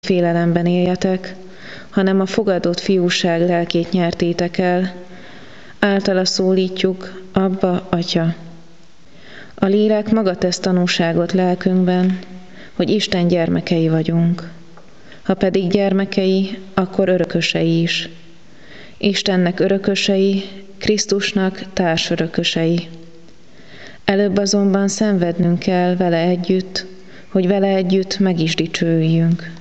félelemben éljetek, hanem a fogadott fiúság lelkét nyertétek el, általa szólítjuk, Abba, Atya. A lélek maga tesz tanúságot lelkünkben, hogy Isten gyermekei vagyunk. Ha pedig gyermekei, akkor örökösei is. Istennek örökösei, Krisztusnak társörökösei. Előbb azonban szenvednünk kell vele együtt, hogy vele együtt meg is dicsőüljünk.